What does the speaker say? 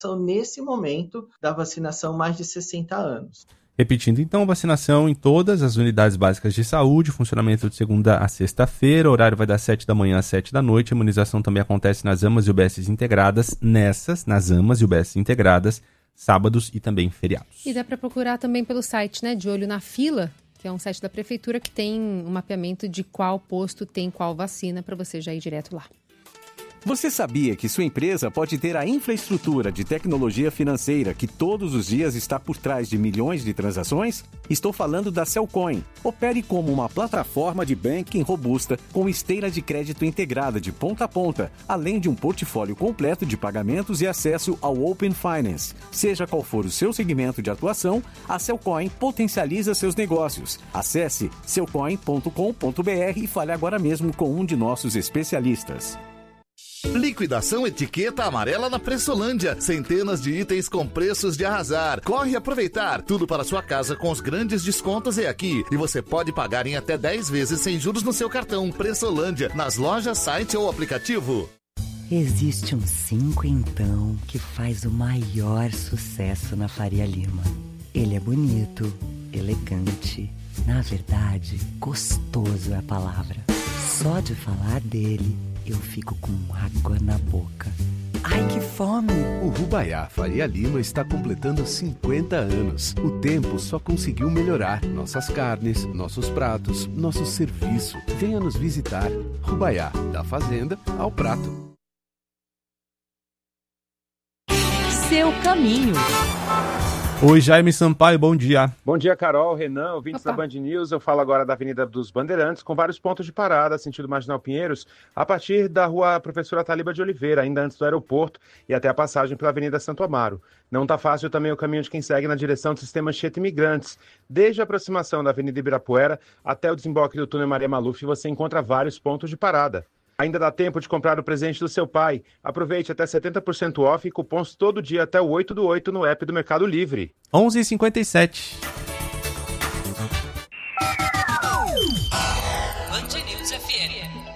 nesse momento da vacinação mais de 60 anos. Repetindo, então, vacinação em todas as unidades básicas de saúde, funcionamento de segunda a sexta-feira, o horário vai das 7 da manhã às 7 da noite, a imunização também acontece nas AMAs e UBSs integradas, nas AMAs e UBSs integradas, sábados e também feriados. E dá para procurar também pelo site, né, De Olho na Fila, que é um site da prefeitura que tem um mapeamento de qual posto tem qual vacina, para você já ir direto lá. Você sabia que sua empresa pode ter a infraestrutura de tecnologia financeira que todos os dias está por trás de milhões de transações? Estou falando da Cellcoin. Opere como uma plataforma de banking robusta com esteira de crédito integrada de ponta a ponta, além de um portfólio completo de pagamentos e acesso ao Open Finance. Seja qual for o seu segmento de atuação, a Cellcoin potencializa seus negócios. Acesse cellcoin.com.br e fale agora mesmo com um de nossos especialistas. Liquidação etiqueta amarela na Pressolândia. Centenas de itens com preços de arrasar. Corre aproveitar. Tudo para sua casa com os grandes descontos é aqui. E você pode pagar em até 10 vezes sem juros no seu cartão. Pressolândia, nas lojas, site ou aplicativo. Existe um 5 então que faz o maior sucesso na Faria Lima. Ele é bonito, elegante, na verdade, gostoso é a palavra. Só de falar dele, eu fico com água na boca. Ai, que fome! O Rubaiá Faria Lima está completando 50 anos. O tempo só conseguiu melhorar. Nossas carnes, nossos pratos, nosso serviço. Venha nos visitar. Rubaiá, da fazenda ao prato. Seu caminho. Oi, Jaime Sampaio, bom dia. Bom dia, Carol, Renan, ouvintes da Band News. Eu falo agora da Avenida dos Bandeirantes, com vários pontos de parada, sentido Marginal Pinheiros, a partir da rua Professora Taliba de Oliveira, ainda antes do aeroporto, e até a passagem pela Avenida Santo Amaro. Não está fácil também o caminho de quem segue na direção do sistema Anchieta Imigrantes. Desde a aproximação da Avenida Ibirapuera até o desemboque do túnel Maria Maluf, você encontra vários pontos de parada. Ainda dá tempo de comprar o presente do seu pai. Aproveite até 70% off e cupons todo dia até o 8/8 no app do Mercado Livre. 11h57. Band News FM.